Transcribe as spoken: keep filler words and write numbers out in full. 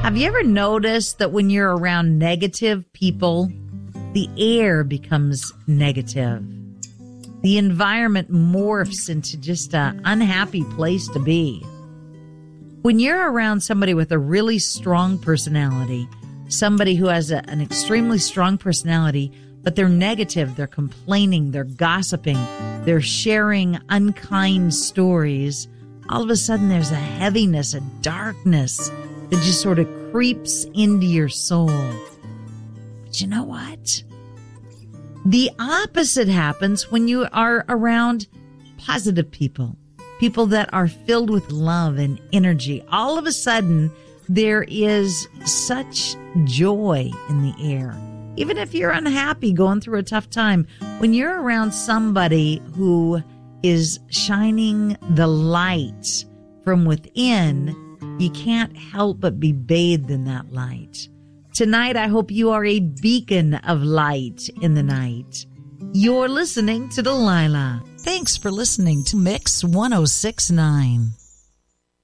Have you ever noticed that when you're around negative people, the air becomes negative? The environment morphs into just an unhappy place to be. When you're around somebody with a really strong personality, somebody who has a, an extremely strong personality, but they're negative, they're complaining, they're gossiping, they're sharing unkind stories, all of a sudden there's a heaviness, a darkness that just sort of creeps into your soul. But you know what? The opposite happens when you are around positive people, people that are filled with love and energy. All of a sudden, there is such joy in the air. Even if you're unhappy, going through a tough time, when you're around somebody who is shining the light from within, you can't help but be bathed in that light. Tonight, I hope you are a beacon of light in the night. You're listening to Delilah. Thanks for listening to Mix one oh six point nine.